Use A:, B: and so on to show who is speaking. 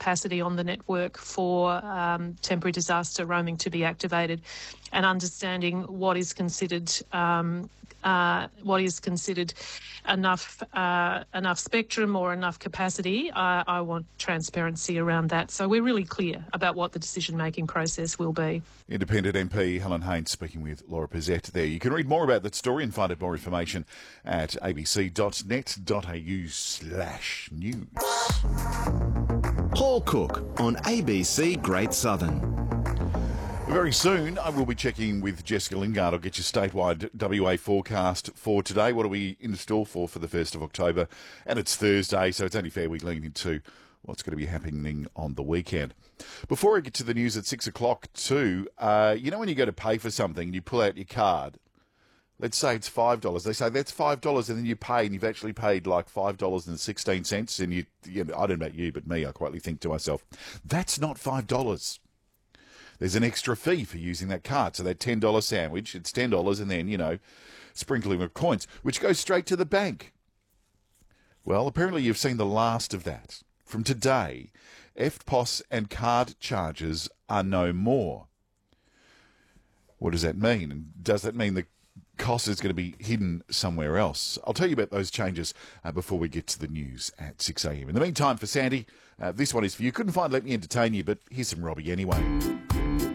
A: capacity on the network for temporary disaster roaming to be activated, and understanding what is considered enough spectrum or enough capacity. I want transparency around that. So we're really clear about what the decision-making process will be.
B: Independent MP Helen Haines speaking with Laura Pizzette there. You can read more about that story and find out more information at abc.net.au/news.
C: Paul Cook on ABC Great Southern.
B: Very soon, I will be checking with Jessica Lingard. I'll get your statewide WA forecast for today. What are we in store for the 1st of October? And it's Thursday, so it's only fair we lean into what's going to be happening on the weekend. Before I get to the news at 6 o'clock too, you know when you go to pay for something and you pull out your card, let's say it's $5. They say that's $5, and then you pay, and you've actually paid like $5.16. And you know, I don't know about you, but me, I quietly think to myself, that's not $5. There's an extra fee for using that card. So that $10 sandwich, it's $10, and then, you know, sprinkling of coins, which goes straight to the bank. Well, apparently you've seen the last of that. From today, EFTPOS and card charges are no more. What does that mean? And does that mean the cost is going to be hidden somewhere else? I'll tell you about those changes before we get to the news at 6 a.m. In the meantime, for Sandy, this one is for you. Couldn't find Let Me Entertain You, but here's some Robbie anyway.